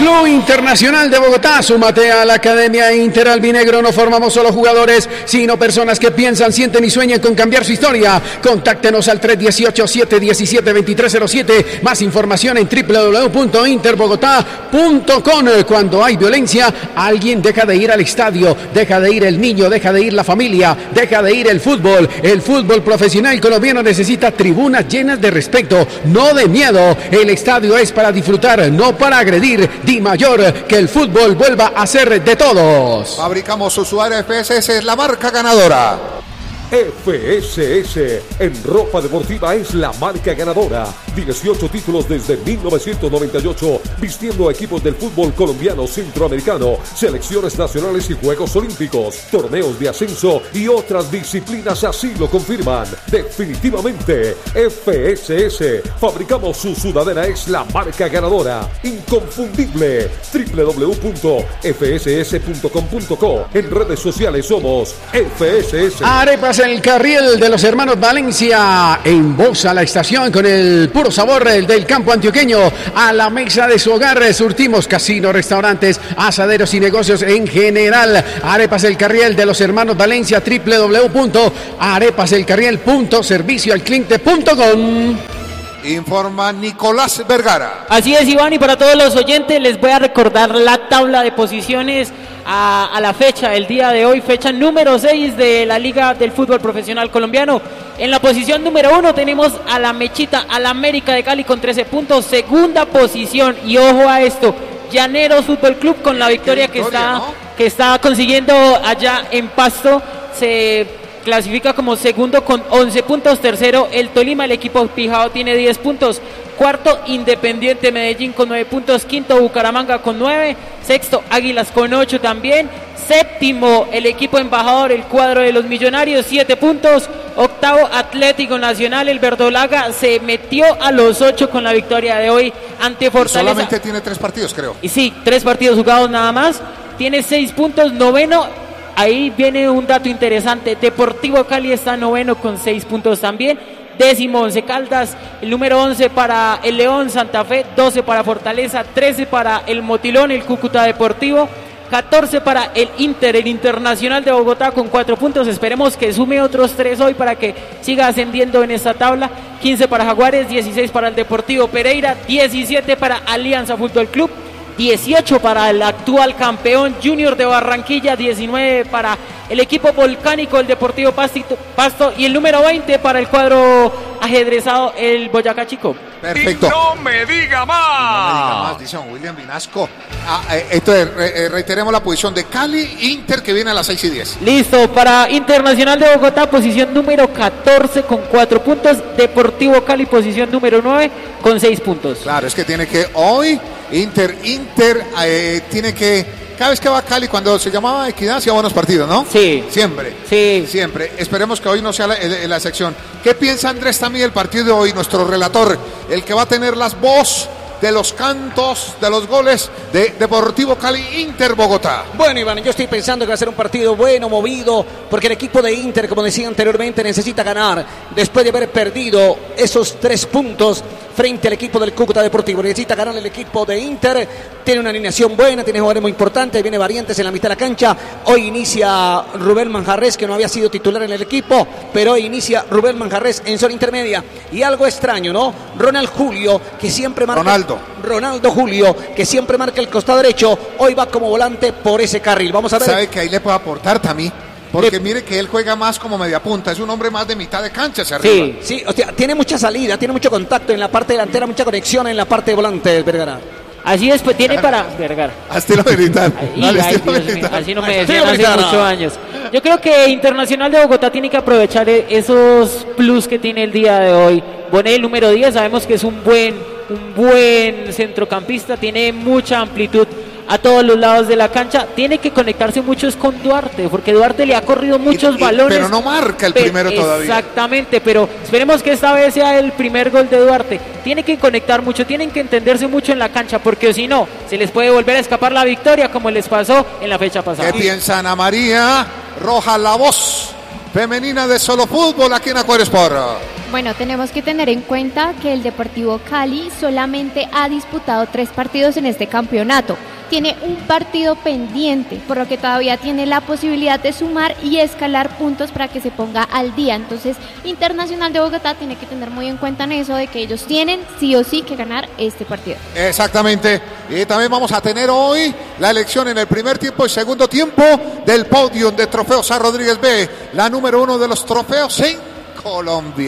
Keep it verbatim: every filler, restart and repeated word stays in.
Club Internacional de Bogotá. Súmate a la Academia Inter Albinegro. No formamos solo jugadores, sino personas que piensan, sienten y sueñan con cambiar su historia. Contáctenos al tres uno ocho, siete uno siete, dos tres cero siete. Más información en doble u doble u doble u punto inter bogotá punto com. Cuando hay violencia, alguien deja de ir al estadio, deja de ir el niño, deja de ir la familia, deja de ir el fútbol. El fútbol profesional colombiano necesita tribunas llenas de respeto, no de miedo. El estadio es para disfrutar, no para agredir. Di Mayor, que el fútbol vuelva a ser de todos. Fabricamos usuario F S S, es la marca ganadora. F S S en ropa deportiva es la marca ganadora. dieciocho títulos desde mil novecientos noventa y ocho, vistiendo a equipos del fútbol colombiano, centroamericano, selecciones nacionales y Juegos Olímpicos, torneos de ascenso y otras disciplinas así lo confirman. Definitivamente, F S S, fabricamos su sudadera, es la marca ganadora. Inconfundible. doble u doble u doble u punto f s s punto com punto co. En redes sociales somos F S S. Arepas El Carriel de los hermanos Valencia. En voz a la estación con el puro sabor del campo antioqueño. A la mesa de su hogar surtimos casinos, restaurantes, asaderos y negocios en general. Arepas El Carriel de los hermanos Valencia. doble u doble u doble u punto arepas el carriel punto servicio al cliente punto com. Informa Nicolás Vergara. Así es, Iván, y para todos los oyentes les voy a recordar la tabla de posiciones a, a la fecha, el día de hoy, fecha número seis de la Liga del Fútbol Profesional Colombiano. En la posición número uno tenemos a la Mechita, a la América de Cali con trece puntos. Segunda posición, y ojo a esto, Llaneros Fútbol Club con la victoria, victoria que está, ¿no? que está consiguiendo allá en Pasto. Se clasifica como segundo con once puntos. Tercero, el Tolima, el equipo Pijao tiene diez puntos. Cuarto, Independiente Medellín con nueve puntos. Quinto, Bucaramanga con nueve. Sexto, Águilas con ocho también. Séptimo, el equipo embajador, el cuadro de los Millonarios, siete puntos. Octavo, Atlético Nacional, el Verdolaga se metió a los ocho con la victoria de hoy ante Fortaleza. Y solamente tiene tres partidos, creo. Y sí, tres partidos jugados nada más. Tiene seis puntos. Noveno, ahí viene un dato interesante. Deportivo Cali está noveno con seis puntos también. Décimo, Once Caldas. El número once para el León Santa Fe. doce para Fortaleza. trece para el Motilón, el Cúcuta Deportivo. catorce para el Inter, el Internacional de Bogotá con cuatro puntos. Esperemos que sume otros tres hoy para que siga ascendiendo en esta tabla. quince para Jaguares. dieciséis para el Deportivo Pereira. diecisiete para Alianza Fútbol Club. dieciocho para el actual campeón Junior de Barranquilla, diecinueve para el equipo volcánico, el Deportivo Pastito, Pasto, y el número veinte para el cuadro ajedrezado, el Boyacá Chico. Perfecto. Y no me diga más. No me diga más, dice don William Vinasco. Ah, eh, entonces, re, eh, reiteremos la posición de Cali, Inter, que viene a las seis y diez. Listo, para Internacional de Bogotá, posición número catorce con cuatro puntos. Deportivo Cali, posición número nueve con seis puntos. Claro, es que tiene que hoy, Inter, Inter, eh, tiene que... Cada vez que va a Cali, cuando se llamaba Equidad, hacía buenos partidos, ¿no? Sí. Siempre. Sí. Siempre. Esperemos que hoy no sea la, la, la sección. ¿Qué piensa Andrés Tamí del partido de hoy, nuestro relator? El que va a tener las voz de los cantos, de los goles de Deportivo Cali, Inter Bogotá. Bueno, Iván, yo estoy pensando que va a ser un partido bueno, movido, porque el equipo de Inter, como decía anteriormente, necesita ganar después de haber perdido esos tres puntos frente al equipo del Cúcuta Deportivo. Necesita ganar el equipo de Inter. Tiene una alineación buena, tiene jugadores muy importantes, viene variantes en la mitad de la cancha. Hoy inicia Rubén Manjarres, que no había sido titular en el equipo, pero hoy inicia Rubén Manjarres en zona intermedia. Y algo extraño, ¿no? Ronald Julio, que siempre marca... Ronaldo. Ronaldo Julio, que siempre marca el costado derecho, hoy va como volante por ese carril. Vamos a ver. ¿Sabe que ahí le puede aportar también? Porque le... mire que él juega más como media punta, es un hombre más de mitad de cancha hacia sí, arriba. Sí, o sea, tiene mucha salida, tiene mucho contacto en la parte delantera, mucha conexión en la parte de volante, Vergara. Así es, pues tiene para Vergara. Estilo militar. Ay, ay, Dios mío, así no me decían hace muchos años. Yo creo que Internacional de Bogotá tiene que aprovechar esos plus que tiene el día de hoy. Bonel, número diez, sabemos que es un buen, un buen centrocampista, tiene mucha amplitud a todos los lados de la cancha. Tiene que conectarse mucho es con Duarte, porque Duarte le ha corrido muchos y, y, balones. Pero no marca el pero, primero todavía. Exactamente, pero esperemos que esta vez sea el primer gol de Duarte. Tiene que conectar mucho, tienen que entenderse mucho en la cancha, porque si no, se les puede volver a escapar la victoria, como les pasó en la fecha pasada. ¿Qué piensa Ana María Roja, la voz femenina de Solo Fútbol aquí en Acuario Sport? Bueno, tenemos que tener en cuenta que el Deportivo Cali solamente ha disputado tres partidos en este campeonato. Tiene un partido pendiente, por lo que todavía tiene la posibilidad de sumar y escalar puntos para que se ponga al día. Entonces, Internacional de Bogotá tiene que tener muy en cuenta en eso de que ellos tienen sí o sí que ganar este partido. Exactamente. Y también vamos a tener hoy la elección en el primer tiempo y segundo tiempo del podium de Trofeo Sá Rodríguez B, la número uno de los trofeos en Colombia.